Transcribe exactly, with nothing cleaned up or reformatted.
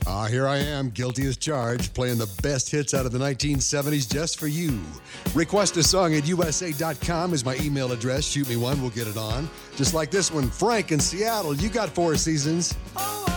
Ah, here I am, guilty as charged, playing the best hits out of the nineteen seventies just for you. Request a song at U S A dot com is my email address. Shoot me one, we'll get it on. Just like this one, Frank in Seattle. You got four seasons. Oh,